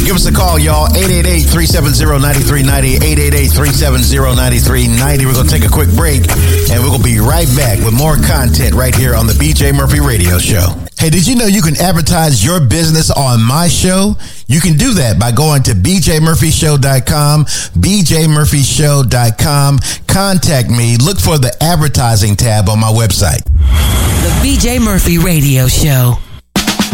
Give us a call, y'all. 888-370-9390. 888-370-9390. We're going to take a quick break, and we're going to be right back with more content right here on the BJ Murphy Radio Show. Hey, did you know you can advertise your business on my show? You can do that by going to bjmurphyshow.com, bjmurphyshow.com. Contact me. Look for the advertising tab on my website. The BJ Murphy Radio Show.